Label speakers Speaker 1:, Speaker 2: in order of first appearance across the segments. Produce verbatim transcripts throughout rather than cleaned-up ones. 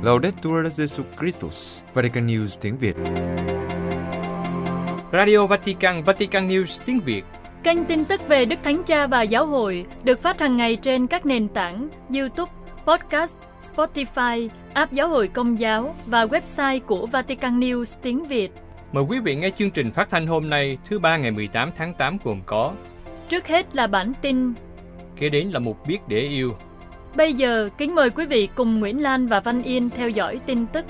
Speaker 1: Laudetur Jesus Christus, Vatican News tiếng Việt.
Speaker 2: Radio Vatican, Vatican News tiếng Việt.
Speaker 3: Kênh tin tức về Đức Thánh Cha và Giáo hội được phát hàng ngày trên các nền tảng YouTube, Podcast, Spotify, app Giáo hội Công giáo và website của Vatican News tiếng Việt.
Speaker 2: Mời quý vị nghe chương trình phát thanh hôm nay, thứ ba ngày mười tám tháng tám gồm có:
Speaker 3: trước hết là bản tin,
Speaker 2: kế đến là mục biết để yêu.
Speaker 3: Bây giờ, kính mời quý vị cùng Nguyễn Lan và Văn Yên theo dõi tin tức.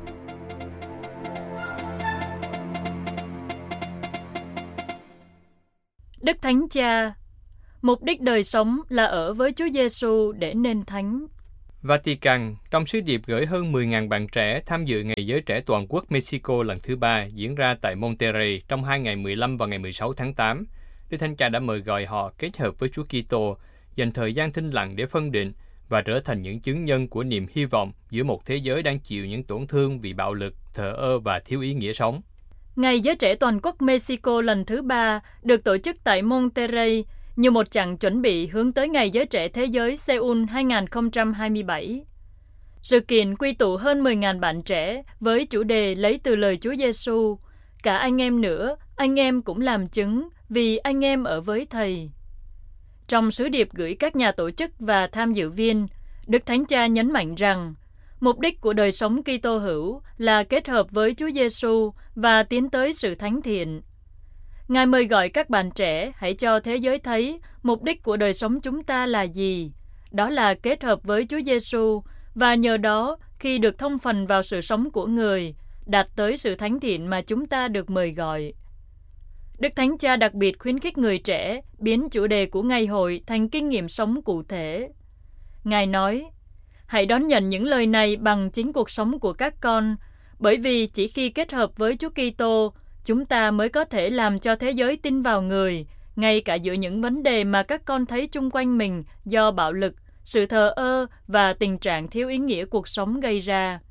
Speaker 3: Đức Thánh Cha, mục đích đời sống là ở với Chúa Giêsu để nên thánh.
Speaker 2: Vatican, trong sứ điệp gửi hơn mười nghìn bạn trẻ tham dự Ngày Giới Trẻ Toàn quốc Mexico lần thứ ba diễn ra tại Monterrey trong hai ngày mười lăm và ngày mười sáu tháng tám, Đức Thánh Cha đã mời gọi họ kết hợp với Chúa Kitô, dành thời gian thinh lặng để phân định và trở thành những chứng nhân của niềm hy vọng giữa một thế giới đang chịu những tổn thương vì bạo lực, thờ ơ và thiếu ý nghĩa sống.
Speaker 3: Ngày Giới Trẻ Toàn quốc Mexico lần thứ ba được tổ chức tại Monterrey như một chặng chuẩn bị hướng tới Ngày Giới Trẻ Thế giới Seoul hai không hai bảy. Sự kiện quy tụ hơn mười nghìn bạn trẻ với chủ đề lấy từ lời Chúa Giêsu, cả anh em nữa, anh em cũng làm chứng vì anh em ở với Thầy. Trong sứ điệp gửi các nhà tổ chức và tham dự viên, Đức Thánh Cha nhấn mạnh rằng mục đích của đời sống Kitô hữu là kết hợp với Chúa Giêsu và tiến tới sự thánh thiện. Ngài mời gọi các bạn trẻ hãy cho thế giới thấy mục đích của đời sống chúng ta là gì. Đó là kết hợp với Chúa Giêsu và nhờ đó khi được thông phần vào sự sống của người, đạt tới sự thánh thiện mà chúng ta được mời gọi. Đức Thánh Cha đặc biệt khuyến khích người trẻ biến chủ đề của ngày hội thành kinh nghiệm sống cụ thể. Ngài nói, hãy đón nhận những lời này bằng chính cuộc sống của các con, bởi vì chỉ khi kết hợp với Chúa Kitô, chúng ta mới có thể làm cho thế giới tin vào người, ngay cả giữa những vấn đề mà các con thấy chung quanh mình do bạo lực, sự thờ ơ và tình trạng thiếu ý nghĩa cuộc sống gây ra.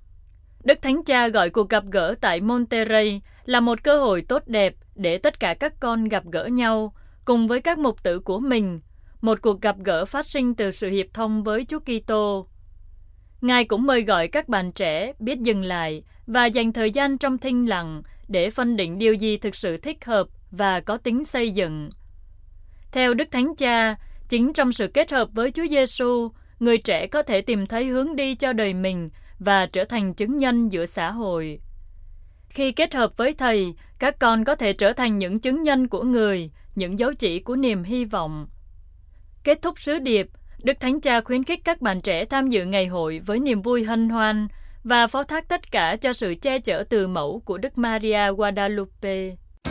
Speaker 3: Đức Thánh Cha gọi cuộc gặp gỡ tại Monterrey là một cơ hội tốt đẹp để tất cả các con gặp gỡ nhau, cùng với các mục tử của mình, một cuộc gặp gỡ phát sinh từ sự hiệp thông với Chúa Kitô. Ngài cũng mời gọi các bạn trẻ biết dừng lại và dành thời gian trong thinh lặng để phân định điều gì thực sự thích hợp và có tính xây dựng. Theo Đức Thánh Cha, chính trong sự kết hợp với Chúa Giêsu, người trẻ có thể tìm thấy hướng đi cho đời mình và trở thành chứng nhân giữa xã hội. Khi kết hợp với Thầy, các con có thể trở thành những chứng nhân của người, những dấu chỉ của niềm hy vọng. Kết thúc sứ điệp, Đức Thánh Cha khuyến khích các bạn trẻ tham dự ngày hội với niềm vui hân hoan và phó thác tất cả cho sự che chở từ mẫu của Đức Maria Guadalupe.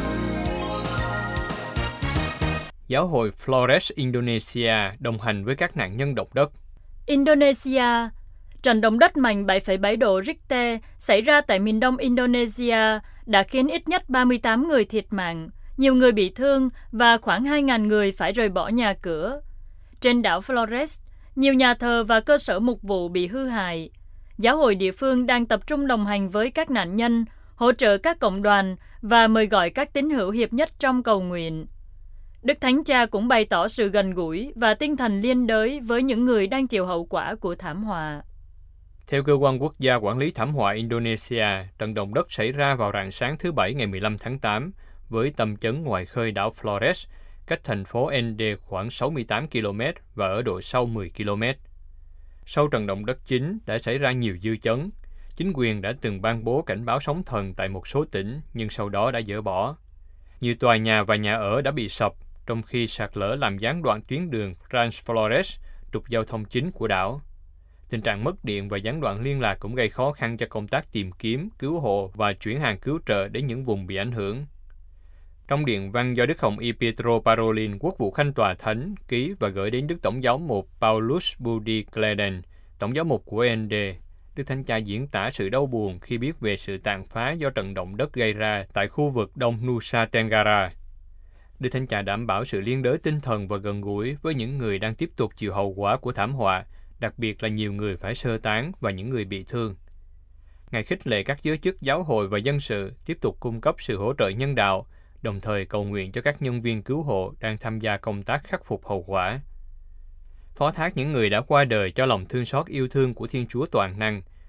Speaker 2: Giáo hội Flores Indonesia đồng hành với các nạn nhân động đất.
Speaker 3: Indonesia. Trận động đất mạnh bảy phẩy bảy độ Richter xảy ra tại miền đông Indonesia đã khiến ít nhất ba mươi tám người thiệt mạng, nhiều người bị thương và khoảng hai nghìn người phải rời bỏ nhà cửa. Trên đảo Flores, nhiều nhà thờ và cơ sở mục vụ bị hư hại. Giáo hội địa phương đang tập trung đồng hành với các nạn nhân, hỗ trợ các cộng đoàn và mời gọi các tín hữu hiệp nhất trong cầu nguyện. Đức Thánh Cha cũng bày tỏ sự gần gũi và tinh thần liên đới với những người đang chịu hậu quả của thảm họa.
Speaker 2: Theo Cơ quan Quốc gia Quản lý Thảm họa Indonesia, trận động đất xảy ra vào rạng sáng thứ Bảy ngày mười lăm tháng tám với tâm chấn ngoài khơi đảo Flores, cách thành phố Ende khoảng sáu mươi tám ki lô mét và ở độ sâu mười ki lô mét. Sau trận động đất chính đã xảy ra nhiều dư chấn. Chính quyền đã từng ban bố cảnh báo sóng thần tại một số tỉnh, nhưng sau đó đã dỡ bỏ. Nhiều tòa nhà và nhà ở đã bị sập, trong khi sạt lở làm gián đoạn tuyến đường Trans-Flores, trục giao thông chính của đảo. Tình trạng mất điện và gián đoạn liên lạc cũng gây khó khăn cho công tác tìm kiếm, cứu hộ và chuyển hàng cứu trợ đến những vùng bị ảnh hưởng. Trong điện văn do Đức Hồng Y Pietro Parolin, Quốc vụ Khanh Tòa Thánh, ký và gửi đến Đức Tổng giáo mục Paulus Budi Kleden, Tổng giáo mục của Ende, Đức Thánh Cha diễn tả sự đau buồn khi biết về sự tàn phá do trận động đất gây ra tại khu vực Đông Nusa Tenggara. Đức Thánh Cha đảm bảo sự liên đới tinh thần và gần gũi với những người đang tiếp tục chịu hậu quả của thảm họa, đặc biệt là nhiều người phải sơ tán và những người bị thương. Ngài khích lệ các giới chức giáo hội và dân sự tiếp tục cung cấp sự hỗ trợ nhân đạo, đồng thời cầu nguyện cho các nhân viên cứu hộ đang tham gia công tác khắc phục hậu quả. Phó thác những người đã qua đời cho lòng thương xót yêu thương của Thiên Chúa toàn năng,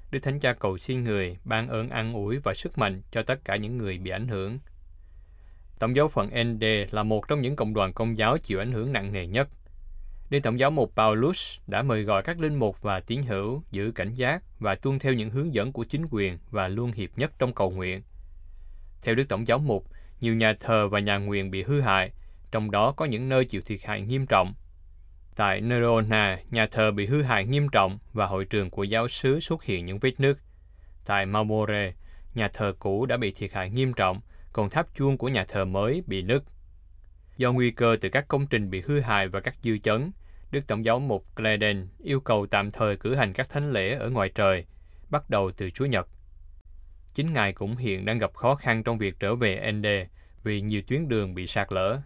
Speaker 2: Đức Thánh Cha cầu xin người ban ơn an ủi và sức mạnh cho tất cả những người bị ảnh hưởng. Tổng giáo phận en đê là một trong những cộng đoàn Công giáo chịu ảnh hưởng nặng nề nhất. Đức Tổng giáo mục Paulus đã mời gọi các linh mục và tín hữu giữ cảnh giác và tuân theo những hướng dẫn của chính quyền và luôn hiệp nhất trong cầu nguyện. Theo Đức Tổng giáo mục, nhiều nhà thờ và nhà nguyện bị hư hại, trong đó có những nơi chịu thiệt hại nghiêm trọng. Tại Nerona, nhà thờ bị hư hại nghiêm trọng và hội trường của giáo xứ xuất hiện những vết nứt. Tại Marmore, nhà thờ cũ đã bị thiệt hại nghiêm trọng, còn tháp chuông của nhà thờ mới bị nứt. Do nguy cơ từ các công trình bị hư hại và các dư chấn, Đức Tổng giáo mục Clayden yêu cầu tạm thời cử hành các thánh lễ ở ngoài trời, bắt đầu từ Chúa Nhật. Chính Ngài cũng hiện đang gặp khó khăn trong việc trở về en đê vì nhiều tuyến đường bị sạt lở.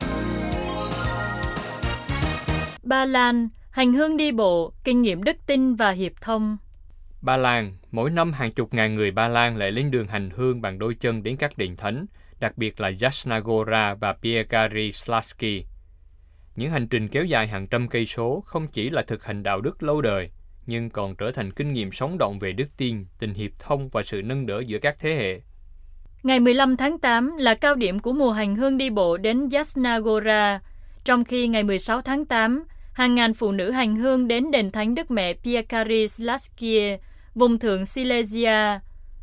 Speaker 3: Ba Lan, hành hương đi bộ, kinh nghiệm đức tin và hiệp thông.
Speaker 2: Ba Lan, mỗi năm hàng chục ngàn người Ba Lan lại lên đường hành hương bằng đôi chân đến các đền thánh, đặc biệt là Jasna Gora và Piekary Slavsky. Những hành trình kéo dài hàng trăm cây số không chỉ là thực hành đạo đức lâu đời, nhưng còn trở thành kinh nghiệm sống động về đức tin, tình hiệp thông và sự nâng đỡ giữa các thế hệ.
Speaker 3: Ngày mười lăm tháng tám là cao điểm của mùa hành hương đi bộ đến Jasna Gora, trong khi ngày mười sáu tháng tám, hàng ngàn phụ nữ hành hương đến đền thánh Đức Mẹ Piekary Slavsky, vùng thượng Silesia.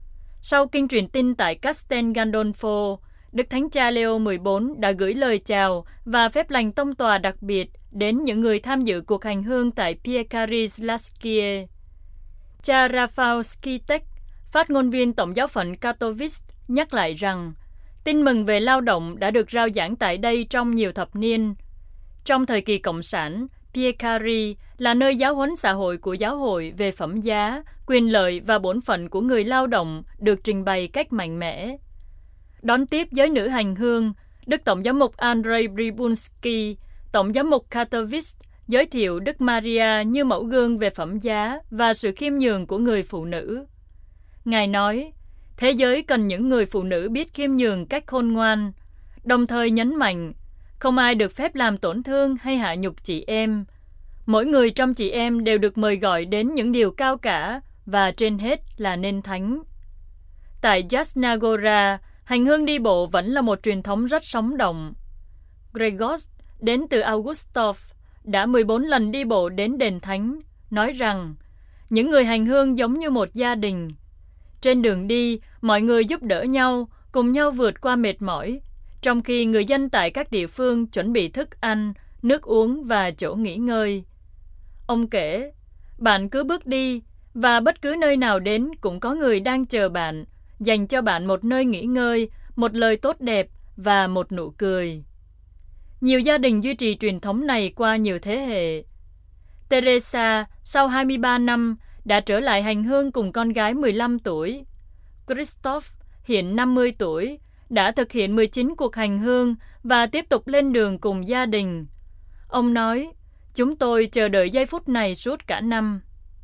Speaker 3: Sau kinh truyền tin tại Castel Gandolfo, Đức Thánh Cha Leo mười bốn đã gửi lời chào và phép lành tông tòa đặc biệt đến những người tham dự cuộc hành hương tại Piekary Slavsky. Cha Rafał Skitek, phát ngôn viên Tổng giáo phận Katowice, nhắc lại rằng tin mừng về lao động đã được rao giảng tại đây trong nhiều thập niên. Trong thời kỳ Cộng sản, Piekary là nơi giáo huấn xã hội của giáo hội về phẩm giá, quyền lợi và bổn phận của người lao động được trình bày cách mạnh mẽ. Đón tiếp giới nữ hành hương, Đức Tổng giám mục Andrei Brybunski, Tổng giám mục Katowice, giới thiệu Đức Maria như mẫu gương về phẩm giá và sự khiêm nhường của người phụ nữ. Ngài nói, thế giới cần những người phụ nữ biết khiêm nhường cách khôn ngoan, đồng thời nhấn mạnh, không ai được phép làm tổn thương hay hạ nhục chị em. Mỗi người trong chị em đều được mời gọi đến những điều cao cả và trên hết là nên thánh. Tại Jasna Gora, hành hương đi bộ vẫn là một truyền thống rất sống động. Gregos, đến từ Augustov, đã mười bốn lần đi bộ đến đền thánh, nói rằng những người hành hương giống như một gia đình. Trên đường đi, mọi người giúp đỡ nhau, cùng nhau vượt qua mệt mỏi, trong khi người dân tại các địa phương chuẩn bị thức ăn, nước uống và chỗ nghỉ ngơi. Ông kể, bạn cứ bước đi, và bất cứ nơi nào đến cũng có người đang chờ bạn, dành cho bạn một nơi nghỉ ngơi, một lời tốt đẹp và một nụ cười. Nhiều gia đình duy trì truyền thống này qua nhiều thế hệ. Teresa, sau hai mươi ba năm, đã trở lại hành hương cùng con gái mười lăm tuổi. Christoph, hiện năm mươi tuổi, đã thực hiện mười chín cuộc hành hương và tiếp tục lên đường cùng gia đình. Ông nói, chúng tôi chờ đợi giây phút này suốt cả năm.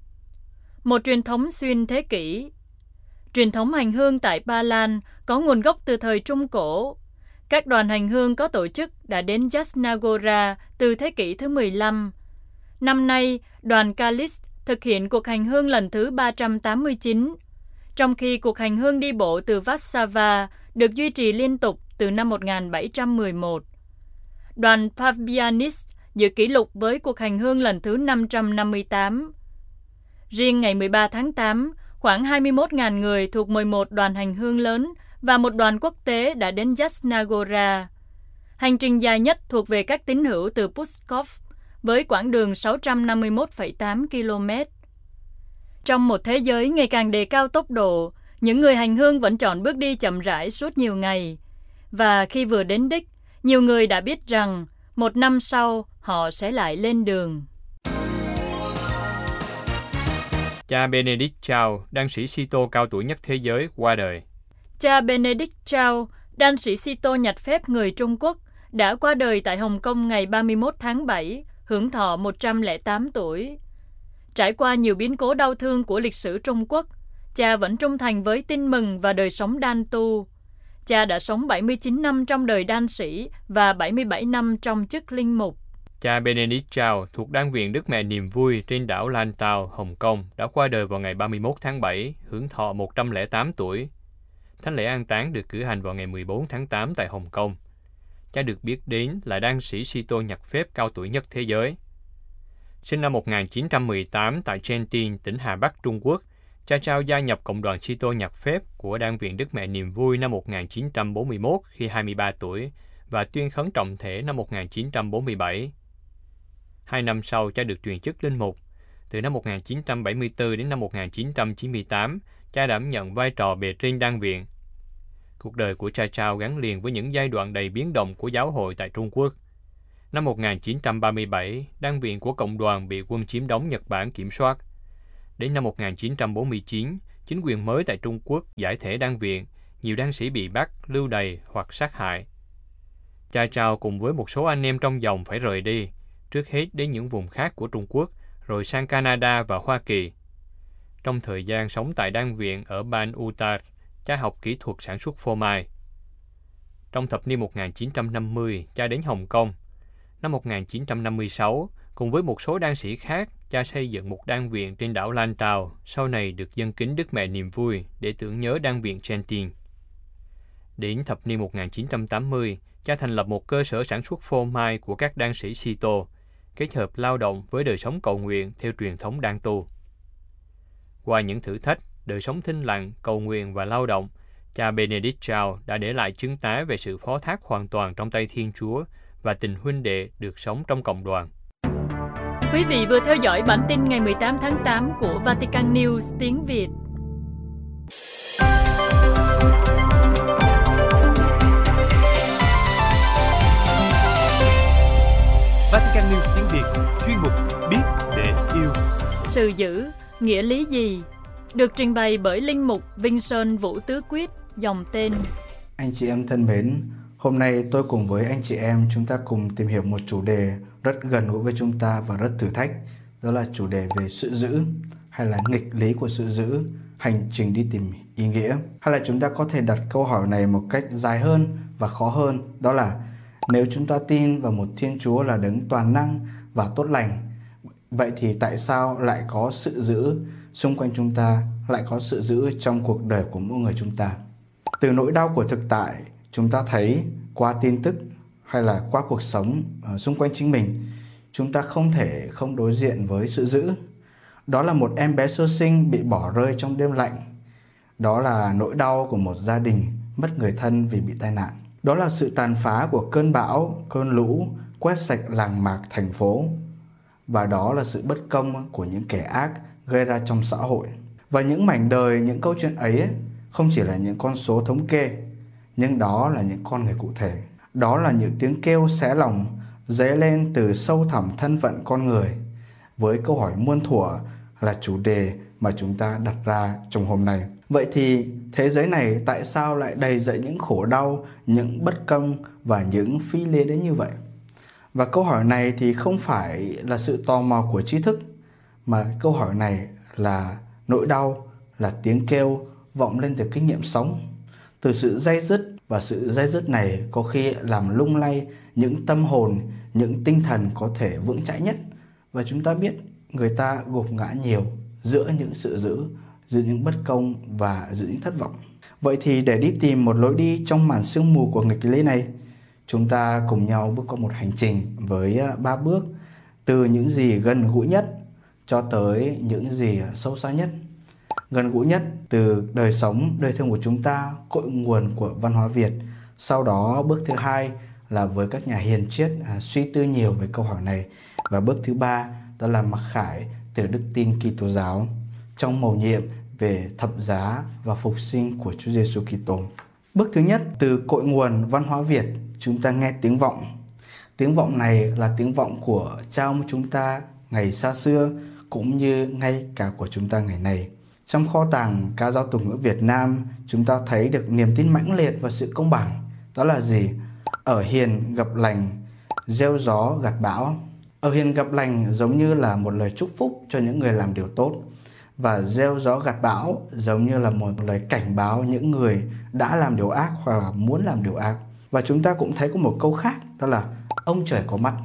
Speaker 3: Một truyền thống xuyên thế kỷ. Truyền thống hành hương tại Ba Lan có nguồn gốc từ thời Trung Cổ. Các đoàn hành hương có tổ chức đã đến Jasna Gora từ thế kỷ thứ mười lăm. Năm nay, đoàn Kalis thực hiện cuộc hành hương lần thứ ba trăm tám mươi chín, trong khi cuộc hành hương đi bộ từ Warszawa được duy trì liên tục từ năm một nghìn bảy trăm mười một. Đoàn Pavianis giữ kỷ lục với cuộc hành hương lần thứ năm trăm năm mươi tám. Riêng ngày mười ba tháng tám, khoảng hai mươi mốt nghìn người thuộc mười một đoàn hành hương lớn và một đoàn quốc tế đã đến Jasna Gora. Hành trình dài nhất thuộc về các tín hữu từ Pskov, với quãng đường sáu trăm năm mươi mốt phẩy tám ki lô mét. Trong một thế giới ngày càng đề cao tốc độ, những người hành hương vẫn chọn bước đi chậm rãi suốt nhiều ngày. Và khi vừa đến đích, nhiều người đã biết rằng một năm sau họ sẽ lại lên đường.
Speaker 2: Cha Benedict Chao, đan sĩ Sito cao tuổi nhất thế giới, qua đời.
Speaker 3: Cha Benedict Chao, đan sĩ Sito nhặt phép người Trung Quốc, đã qua đời tại Hồng Kông ngày ba mươi mốt tháng bảy, hưởng thọ một trăm lẻ tám tuổi. Trải qua nhiều biến cố đau thương của lịch sử Trung Quốc, cha vẫn trung thành với tin mừng và đời sống đan tu. Cha đã sống bảy mươi chín năm trong đời đan sĩ và bảy mươi bảy năm trong chức linh mục.
Speaker 2: Cha Benedict Chao thuộc Đan viện Đức Mẹ Niềm Vui trên đảo Lantau, Hồng Kông đã qua đời vào ngày ba mươi mốt tháng bảy, hưởng thọ một trăm lẻ tám tuổi. Thánh lễ an táng được cử hành vào ngày mười bốn tháng tám tại Hồng Kông. Cha được biết đến là đan sĩ Sito nhạc phép cao tuổi nhất thế giới. Sinh năm một nghìn chín trăm mười tám tại Tianjin, tỉnh Hà Bắc, Trung Quốc, cha Chao gia nhập cộng đoàn Sito nhạc phép của Đan viện Đức Mẹ Niềm Vui năm một nghìn chín trăm bốn mươi mốt khi hai mươi ba tuổi và tuyên khấn trọng thể năm một nghìn chín trăm bốn mươi bảy. Hai năm sau, cha được truyền chức linh mục. Từ năm một nghìn chín trăm bảy mươi tư đến năm một nghìn chín trăm chín mươi tám, cha đảm nhận vai trò bề trên đan viện. Cuộc đời của cha Chao gắn liền với những giai đoạn đầy biến động của giáo hội tại Trung Quốc. Năm một nghìn chín trăm ba mươi bảy, đan viện của cộng đoàn bị quân chiếm đóng Nhật Bản kiểm soát. Đến năm một nghìn chín trăm bốn mươi chín, chính quyền mới tại Trung Quốc giải thể đan viện, nhiều đan sĩ bị bắt, lưu đày hoặc sát hại. Cha Chao cùng với một số anh em trong dòng phải rời đi, trước hết đến những vùng khác của Trung Quốc, rồi sang Canada và Hoa Kỳ. Trong thời gian sống tại đan viện ở bang Utah, cha học kỹ thuật sản xuất phô mai. Trong thập niên một nghìn chín trăm năm mươi, cha đến Hồng Kông. Năm một nghìn chín trăm năm mươi sáu, cùng với một số đan sĩ khác, cha xây dựng một đan viện trên đảo Lantau, sau này được dâng kính Đức Mẹ Niềm Vui để tưởng nhớ đan viện Tianjin. Đến thập niên một nghìn chín trăm tám mươi, cha thành lập một cơ sở sản xuất phô mai của các đan sĩ Sito, kết hợp lao động với đời sống cầu nguyện theo truyền thống đan tu. Qua những thử thách, đời sống thinh lặng, cầu nguyện và lao động, cha Benedict Chao đã để lại chứng tá về sự phó thác hoàn toàn trong tay Thiên Chúa và tình huynh đệ được sống trong cộng đoàn.
Speaker 3: Quý vị vừa theo dõi bản tin ngày mười tám tháng tám của Vatican News tiếng Việt.
Speaker 1: Vatican News tiếng Việt, chuyên mục Biết để yêu.
Speaker 3: Sự giữ, nghĩa lý gì? Được trình bày bởi Linh mục Vincent Vũ Tứ Quyết, dòng tên.
Speaker 4: Anh chị em thân mến, hôm nay tôi cùng với anh chị em chúng ta cùng tìm hiểu một chủ đề rất gần gũi với chúng ta và rất thử thách. Đó là chủ đề về sự giữ, hay là nghịch lý của sự giữ, hành trình đi tìm ý nghĩa. Hay là chúng ta có thể đặt câu hỏi này một cách dài hơn và khó hơn. Đó là nếu chúng ta tin vào một Thiên Chúa là đấng toàn năng và tốt lành, vậy thì tại sao lại có sự giữ xung quanh chúng ta, lại có sự giữ trong cuộc đời của mỗi người chúng ta? Từ nỗi đau của thực tại, chúng ta thấy qua tin tức hay là qua cuộc sống uh, xung quanh chính mình, chúng ta không thể không đối diện với sự giữ. Đó là một em bé sơ sinh bị bỏ rơi trong đêm lạnh. Đó là nỗi đau của một gia đình mất người thân vì bị tai nạn. Đó là sự tàn phá của cơn bão, cơn lũ quét sạch làng mạc thành phố. Và đó là sự bất công của những kẻ ác gây ra trong xã hội. Và những mảnh đời, những câu chuyện ấy không chỉ là những con số thống kê, nhưng đó là những con người cụ thể. Đó là những tiếng kêu xé lòng dấy lên từ sâu thẳm thân phận con người, với câu hỏi muôn thuở là chủ đề mà chúng ta đặt ra trong hôm nay. Vậy thì thế giới này tại sao lại đầy dẫy những khổ đau, những bất công và những phi lý đến như vậy? Và câu hỏi này thì không phải là sự tò mò của trí thức, mà câu hỏi này là nỗi đau, là tiếng kêu vọng lên từ kinh nghiệm sống, từ sự day dứt. Và sự day dứt này có khi làm lung lay những tâm hồn, những tinh thần có thể vững chãi nhất. Và chúng ta biết người ta gục ngã nhiều giữa những sự giữ, giữa những bất công và giữa những thất vọng. Vậy thì để đi tìm một lối đi trong màn sương mù của nghịch lý này, chúng ta cùng nhau bước qua một hành trình với ba bước, từ những gì gần gũi nhất cho tới những gì sâu xa nhất. Gần gũi nhất từ đời sống, đời thương của chúng ta, cội nguồn của văn hóa Việt. Sau đó bước thứ hai là với các nhà hiền triết à, suy tư nhiều về câu hỏi này. Và bước thứ ba đó là mặc khải từ đức tin Kitô giáo trong mầu nhiệm về thập giá và phục sinh của Chúa Giêsu Kitô. Bước thứ nhất, từ cội nguồn văn hóa Việt, chúng ta nghe tiếng vọng. Tiếng vọng này là tiếng vọng của cha ông chúng ta ngày xa xưa, cũng như ngay cả của chúng ta ngày nay. Trong kho tàng ca dao tục ngữ Việt Nam, chúng ta thấy được niềm tin mãnh liệt và sự công bằng. Đó là gì? Ở hiền gặp lành, gieo gió gặt bão. Ở hiền gặp lành giống như là một lời chúc phúc cho những người làm điều tốt. Và gieo gió gặt bão giống như là một lời cảnh báo những người đã làm điều ác hoặc là muốn làm điều ác. Và chúng ta cũng thấy có một câu khác, đó là ông trời có mắt,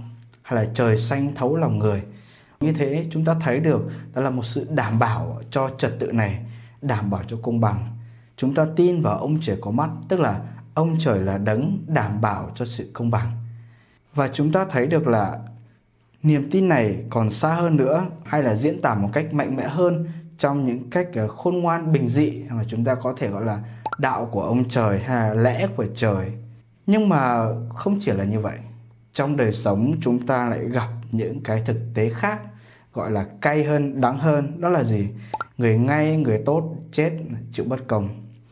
Speaker 4: hay là trời xanh thấu lòng người. Như thế chúng ta thấy được đó là một sự đảm bảo cho trật tự này, đảm bảo cho công bằng. Chúng ta tin vào ông trời có mắt, tức là ông trời là đấng đảm bảo cho sự công bằng. Và chúng ta thấy được là niềm tin này còn xa hơn nữa, hay là diễn tả một cách mạnh mẽ hơn trong những cách khôn ngoan bình dị mà chúng ta có thể gọi là đạo của ông trời hay là lẽ của trời. Nhưng mà không chỉ là như vậy. Trong đời sống chúng ta lại gặp những cái thực tế khác, gọi là cay hơn, đắng hơn. Đó là gì? Người ngay, người tốt chết chịu bất công.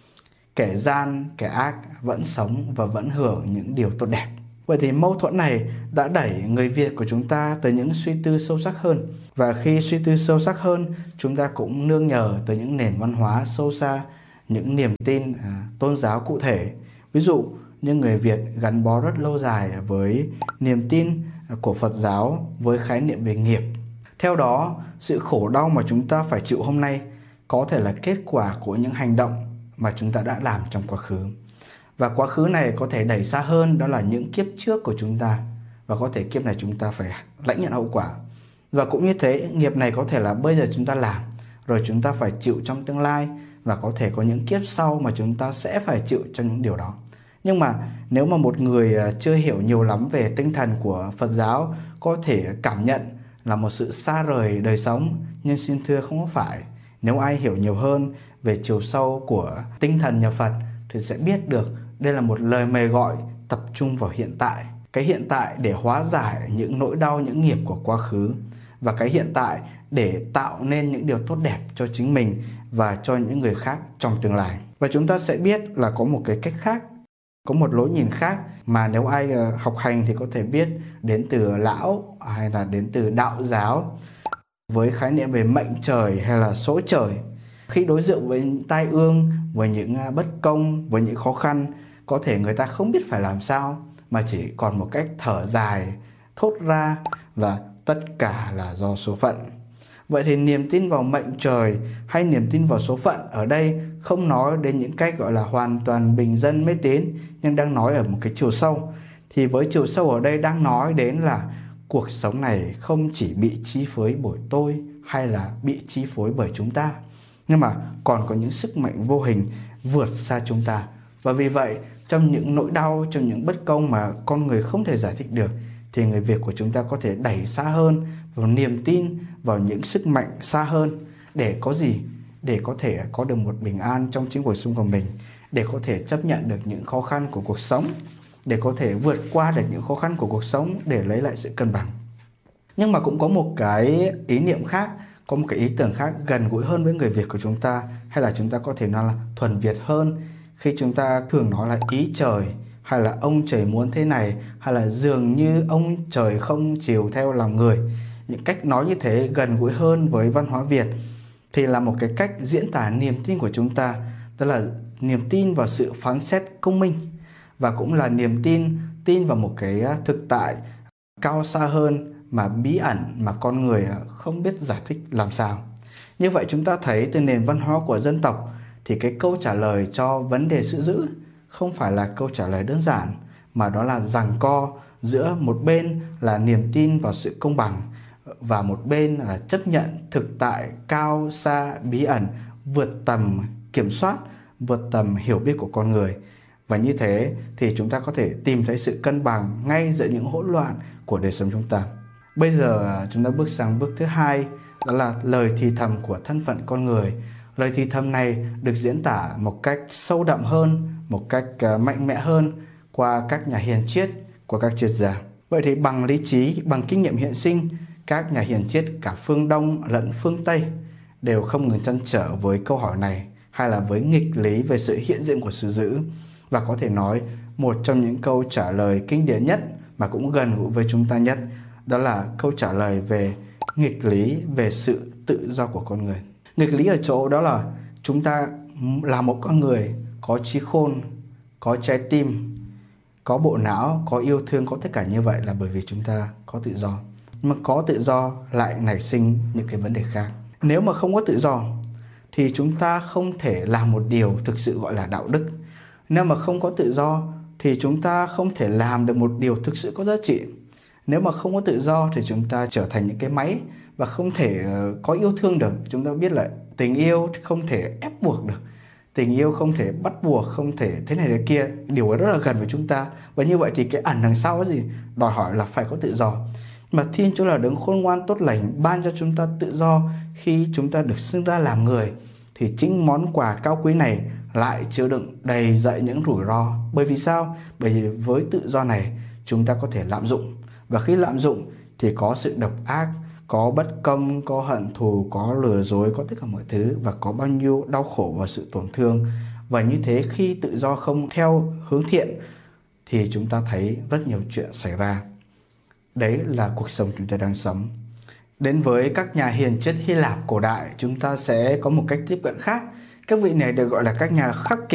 Speaker 4: Kẻ gian, kẻ ác vẫn sống và vẫn hưởng những điều tốt đẹp. Vậy thì mâu thuẫn này đã đẩy người Việt của chúng ta tới những suy tư sâu sắc hơn. Và khi suy tư sâu sắc hơn, chúng ta cũng nương nhờ tới những nền văn hóa sâu xa, những niềm tin à, tôn giáo cụ thể. Ví dụ như người Việt gắn bó rất lâu dài với niềm tin của Phật giáo, với khái niệm về nghiệp. Theo đó, sự khổ đau mà chúng ta phải chịu hôm nay có thể là kết quả của những hành động mà chúng ta đã làm trong quá khứ. Và quá khứ này có thể đẩy xa hơn, đó là những kiếp trước của chúng ta. Và có thể kiếp này chúng ta phải lãnh nhận hậu quả. Và cũng như thế, nghiệp này có thể là bây giờ chúng ta làm, rồi chúng ta phải chịu trong tương lai. Và có thể có những kiếp sau mà chúng ta sẽ phải chịu cho những điều đó. Nhưng mà nếu mà một người chưa hiểu nhiều lắm về tinh thần của Phật giáo có thể cảm nhận là một sự xa rời đời sống, nhưng xin thưa không có phải. Nếu ai hiểu nhiều hơn về chiều sâu của tinh thần nhà Phật thì sẽ biết được đây là một lời mời gọi tập trung vào hiện tại. Cái hiện tại để hóa giải những nỗi đau, những nghiệp của quá khứ. Và cái hiện tại để tạo nên những điều tốt đẹp cho chính mình và cho những người khác trong tương lai. Và chúng ta sẽ biết là có một cái cách khác, có một lối nhìn khác mà nếu ai học hành thì có thể biết đến từ lão hay là đến từ đạo giáo, với khái niệm về mệnh trời hay là số trời. Khi đối diện với tai ương, với những bất công, với những khó khăn, có thể người ta không biết phải làm sao mà chỉ còn một cách thở dài, thốt ra là tất cả là do số phận. Vậy thì niềm tin vào mệnh trời hay niềm tin vào số phận ở đây không nói đến những cách gọi là hoàn toàn bình dân mê tín, nhưng đang nói ở một cái chiều sâu. Thì với chiều sâu ở đây đang nói đến là cuộc sống này không chỉ bị chi phối bởi tôi hay là bị chi phối bởi chúng ta, nhưng mà còn có những sức mạnh vô hình vượt xa chúng ta. Và vì vậy, trong những nỗi đau, trong những bất công mà con người không thể giải thích được, thì người Việt của chúng ta có thể đẩy xa hơn vào niềm tin, vào những sức mạnh xa hơn. Để có gì? Để có thể có được một bình an trong chính cuộc sống của mình, để có thể chấp nhận được những khó khăn của cuộc sống, để có thể vượt qua được những khó khăn của cuộc sống, để lấy lại sự cân bằng. Nhưng mà cũng có một cái ý niệm khác, có một cái ý tưởng khác gần gũi hơn với người Việt của chúng ta, hay là chúng ta có thể nói là thuần Việt hơn, khi chúng ta thường nói là ý trời, hay là ông trời muốn thế này, hay là dường như ông trời không chiều theo lòng người. Những cách nói như thế gần gũi hơn với văn hóa Việt thì là một cái cách diễn tả niềm tin của chúng ta, tức là niềm tin vào sự phán xét công minh, và cũng là niềm tin tin vào một cái thực tại cao xa hơn mà bí ẩn mà con người không biết giải thích làm sao. Như vậy chúng ta thấy từ nền văn hóa của dân tộc thì cái câu trả lời cho vấn đề sự dữ không phải là câu trả lời đơn giản, mà đó là giằng co giữa một bên là niềm tin vào sự công bằng và một bên là chấp nhận thực tại cao xa bí ẩn, vượt tầm kiểm soát, vượt tầm hiểu biết của con người. Và như thế thì chúng ta có thể tìm thấy sự cân bằng ngay giữa những hỗn loạn của đời sống chúng ta. Bây giờ chúng ta bước sang bước thứ hai, đó là lời thì thầm của thân phận con người. Lời thì thầm này được diễn tả một cách sâu đậm hơn, một cách mạnh mẽ hơn qua các nhà hiền triết, qua các triết gia. Vậy thì bằng lý trí, bằng kinh nghiệm hiện sinh, các nhà hiền triết cả phương Đông lẫn phương Tây đều không ngừng trăn trở với câu hỏi này, hay là với nghịch lý về sự hiện diện của sự dữ. Và có thể nói một trong những câu trả lời kinh điển nhất mà cũng gần gũi với chúng ta nhất, đó là câu trả lời về nghịch lý về sự tự do của con người. Nghịch lý ở chỗ đó là chúng ta là một con người có trí khôn, có trái tim, có bộ não, có yêu thương, có tất cả như vậy là bởi vì chúng ta có tự do. Nhưng mà có tự do lại nảy sinh những cái vấn đề khác. Nếu mà không có tự do thì chúng ta không thể làm một điều thực sự gọi là đạo đức. Nếu mà không có tự do thì chúng ta không thể làm được một điều thực sự có giá trị. Nếu mà không có tự do thì chúng ta trở thành những cái máy và không thể có yêu thương được. Chúng ta biết là tình yêu không thể ép buộc được. Tình yêu không thể bắt buộc, không thể thế này thế kia. Điều ấy rất là gần với chúng ta. Và như vậy thì cái ẩn đằng sau là gì? Đòi hỏi là phải có tự do. Mà Thiên Chúa là đấng khôn ngoan tốt lành, ban cho chúng ta tự do khi chúng ta được sinh ra làm người. Thì chính món quà cao quý này lại chứa đựng đầy dậy những rủi ro. Bởi vì sao? Bởi vì với tự do này chúng ta có thể lạm dụng. Và khi lạm dụng thì có sự độc ác, có bất công, có hận thù, có lừa dối, có tất cả mọi thứ. Và có bao nhiêu đau khổ và sự tổn thương. Và như thế khi tự do không theo hướng thiện thì chúng ta thấy rất nhiều chuyện xảy ra. Đấy là cuộc sống chúng ta đang sống. Đến với các nhà hiền triết Hy Lạp cổ đại, chúng ta sẽ có một cách tiếp cận khác. Các vị này được gọi là các nhà khắc kỷ.